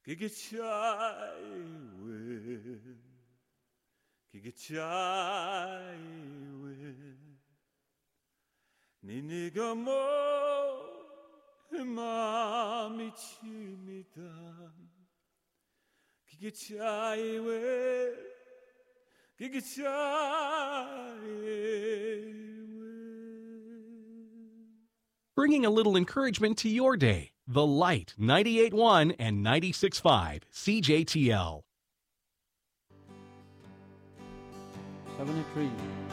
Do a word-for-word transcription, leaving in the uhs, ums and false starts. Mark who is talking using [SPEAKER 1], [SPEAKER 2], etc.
[SPEAKER 1] Kiki chai win, kiki chai win. Niniga mo mami chimidan. Kiki chai win, kiki chai win.
[SPEAKER 2] Bringing a little encouragement to your day. The Light, ninety-eight point one and ninety-six point five, C J T L.
[SPEAKER 3] seventy-three.